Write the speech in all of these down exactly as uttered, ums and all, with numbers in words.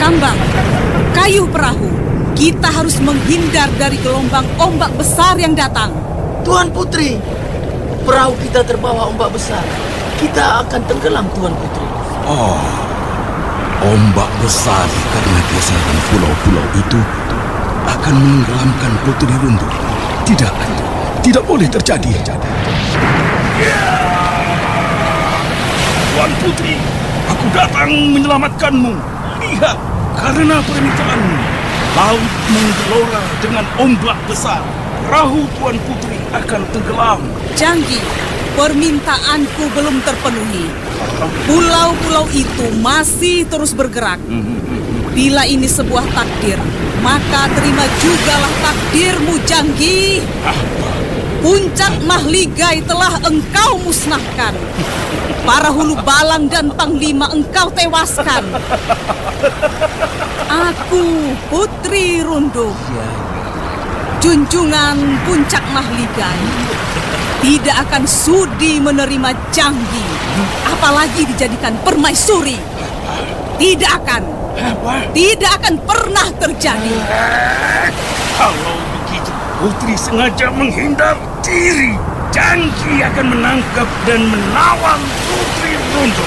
Tambang, kayu perahu. Kita harus menghindar dari gelombang ombak besar yang datang. Tuan Putri, perahu kita terbawa ombak besar. Kita akan tenggelam, Tuan Putri. Oh, ombak besar karena geseran pulau-pulau itu akan menenggelamkan Putri Runtuh. Tidak, tidak boleh terjadi. Tuan Putri, aku datang menyelamatkanmu. Lihat, karena permintaanmu, laut menggelora dengan ombak besar. Perahu Tuan Putri akan tenggelam. Janggi, permintaanku belum terpenuhi. Pulau-pulau itu masih terus bergerak. Bila ini sebuah takdir, maka terima jugalah takdirmu, Janggi. Puncak Mahligai telah engkau musnahkan. Para hulu balang dan panglima engkau tewaskan. Aku, Putri Runduh, junjungan Puncak Mahligai, tidak akan sudi menerima Janggi, apalagi dijadikan permaisuri. Tidak akan. Tidak akan pernah terjadi. Kalau begitu, Putri sengaja menghindar diri. Janggi akan menangkap dan menawan Putri Runtuh.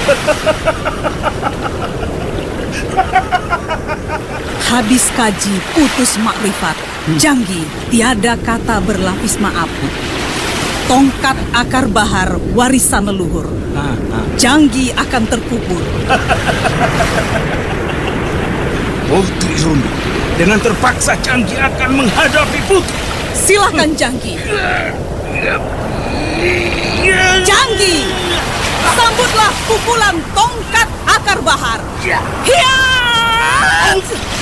Habis kaji putus makrifat, Janggi tiada kata berlapis maaf. Tongkat akar bahar warisan leluhur. Janggi akan terkubur. Putri Runtuh, dengan terpaksa Janggi akan menghadapi Putri. Silakan, Janggi. Janggi, sambutlah pukulan tongkat akar bahar. Hiya!